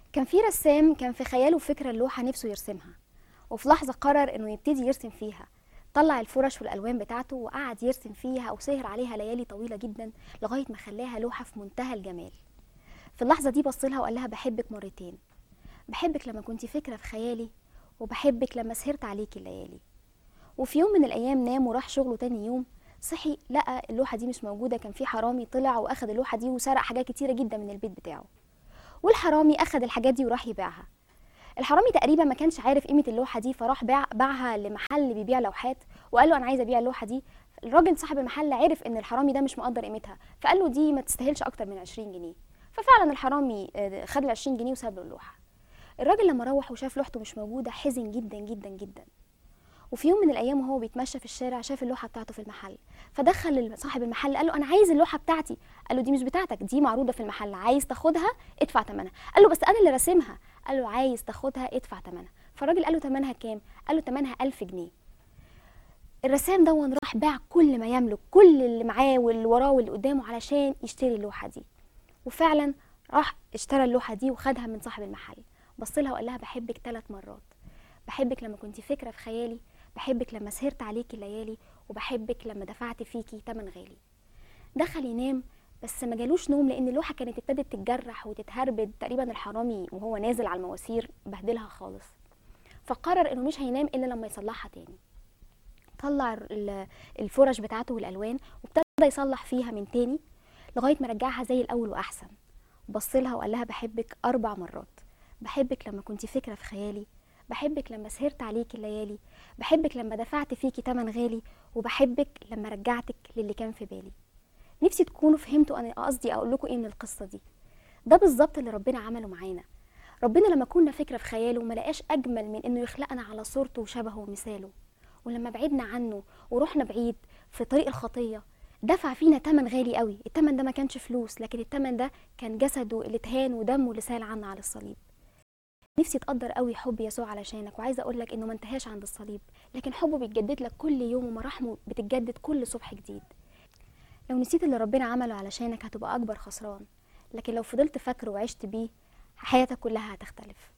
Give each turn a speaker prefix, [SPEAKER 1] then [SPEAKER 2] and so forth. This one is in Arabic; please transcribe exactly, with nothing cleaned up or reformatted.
[SPEAKER 1] كان في رسام كان في خياله فكرة اللوحة نفسه يرسمها، وفي لحظة قرر انه يبتدي يرسم فيها. طلع الفرش والالوان بتاعته وقعد يرسم فيها وسهر عليها ليالي طويلة جدا لغاية ما خلاها لوحة في منتهى الجمال. في اللحظة دي بصلها وقال لها بحبك مرتين، بحبك لما كنتي فكرة في خيالي، وبحبك لما سهرت عليكي الليالي. وفي يوم من الايام نام وراح شغله تاني يوم، صحي لقى اللوحة دي مش موجودة. كان في حرامي طلع واخد اللوحة دي وسرق حاجات كتيرة جدا من البيت بتاعه، والحرامي اخد الحاجات دي وراح يبيعها. الحرامي تقريبا ما كانش عارف قيمه اللوحه دي، فراح باع باعها لمحل بيبيع لوحات وقال له انا عايز ابيع اللوحه دي. الراجل صاحب المحل عرف ان الحرامي ده مش مقدر قيمتها، فقال له دي ما تستاهلش اكتر من عشرين جنيه. ففعلا الحرامي خد ال عشرين جنيه وساب له اللوحه. الراجل لما روح وشاف لوحته مش موجوده حزن جدا جدا جدا. وفي يوم من الايام وهو بيتمشى في الشارع شاف اللوحه بتاعته في المحل، فدخل صاحب المحل قال له انا عايز اللوحه بتاعتي. قال له دي مش بتاعتك، دي معروضه في المحل، عايز تاخدها ادفع ثمنها. قال له بس انا اللي راسمها. قال له عايز تاخدها ادفع ثمنها. فالراجل قال له ثمنها كام؟ قال له ثمنها ألف جنيه. الرسام دون راح باع كل ما يملك، كل اللي معاه واللي وراه واللي قدامه علشان يشتري اللوحه دي. وفعلا راح اشترى اللوحه دي وخدها من صاحب المحل. بص لها وقال لها بحبك ثلاث مرات، بحبك لما كنتي فكره في خيالي، بحبك لما سهرت عليكي الليالي، وبحبك لما دفعت فيكي تمن غالي. دخل ينام بس ما جالوش نوم لان اللوحه كانت ابتدت تتجرح وتتهربد. تقريبا الحرامي وهو نازل على المواسير بهدلها خالص، فقرر انه مش هينام الا لما يصلحها تاني. طلع الفرش بتاعته والالوان وابتدى يصلح فيها من تاني لغايه ما رجعها زي الاول واحسن. بص لها وقال لها بحبك اربع مرات، بحبك لما كنتي فكره في خيالي، بحبك لما سهرت عليكي الليالي، بحبك لما دفعت فيكي تمن غالي، وبحبك لما رجعتك للي كان في بالي. نفسي تكونوا فهمتوا انا قصدي اقول لكم ايه من القصه دي. ده بالظبط اللي ربنا عمله معانا. ربنا لما كنا فكره في خياله ما لقاش اجمل من انه يخلقنا على صورته وشبهه ومثاله. ولما بعدنا عنه ورحنا بعيد في طريق الخطيه دفع فينا تمن غالي قوي. التمن ده ما كانش فلوس، لكن التمن ده كان جسده اللي اتهان ودمه اللي سال عنا على الصليب. نفسي تقدر قوي حب يسوع علشانك، وعايزه اقول لك انه ما انتهاش عند الصليب، لكن حبه بيتجدد لك كل يوم ومراحمه بتتجدد كل صبح جديد. لو نسيت اللي ربنا عمله علشانك هتبقى اكبر خسران، لكن لو فضلت فاكره وعشت بيه حياتك كلها هتختلف.